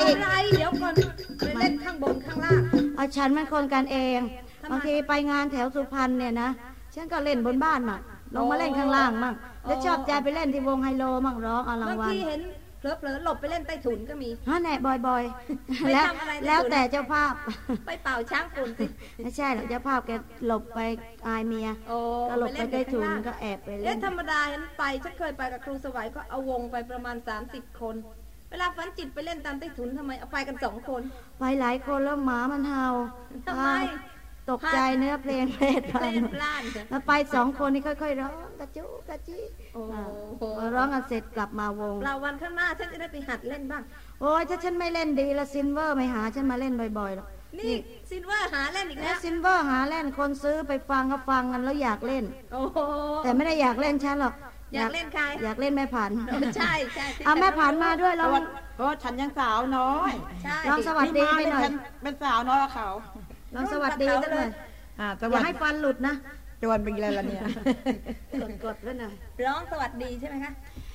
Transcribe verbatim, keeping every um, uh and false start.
อะไรเดี๋ยวก่อนไปเล่นข้างบนข้างล่างเอาฉันมันคนกันเองบางทีไปงานแถวสุพรรณเนี่ยนะฉันก็เล่นบนบ้านมั่งลงมาเล่นข้างล่างมั่งแล้วชอบใจไปเล่นที่วงไฮโลมั่งร้องเอารางวัลบางทีเห็นเผลอๆหลบไปเล่นใต้ถุนก็มีฮะแน่บ่อยๆแล้วแล้วแต่เจ้าภาพไปเป่าช้างฝุ่นสิไม่ใช่หรอกเจ้าภาพแกหลบไปอายเมียก็หลบไปใต้ถุนก็แอบไปเล่นเอ๊ะธรรมดาเห็นไปฉันเคยไปกับครูสวัยก็เอาวงไปประมาณสามสิบคนเวลาฝันจิตไปเล่นตามใต้ถุนทำไมเอาไปกันสองคนไปหลายคนแล้วหมามันเห่าทำไมตกใจเนื้อเพลงเพลงเพลงแล้วไปสองคนนี่ค่อยๆร้องกระจุกระจิร้องกันเสร็จกลับมาวงเราวันข้างหน้าฉันจะได้ไปหัดเล่นบ้างโอ้ยถ้าฉันไม่เล่นดีละซินเวอร์ไม่หาฉันมาเล่นบ่อยๆหรอกนี่ซินเวอร์หาเล่นอีกแล้วซินเวอร์หาเล่นคนซื้อไปฟังก็ฟังกันแล้วอยากเล่นแต่ไม่ได้อยากเล่นฉันหรอกอยากเล่นใครอยากเล่นแม่ผันใช่ใช่เอาแม่ผันมาด้วยเราเพราะฉันยังสาวน้อยลองสวัสดีไปหน่อยเป็นสาวน้อยกว่าเขาลองสวัสดีกันเลยอย่าให้ฟันหลุดนะจวนเป็นอะไรล่ะเนี่ยกดๆแล้วหน่อยร้องสวัสดีใช่ไหมคะ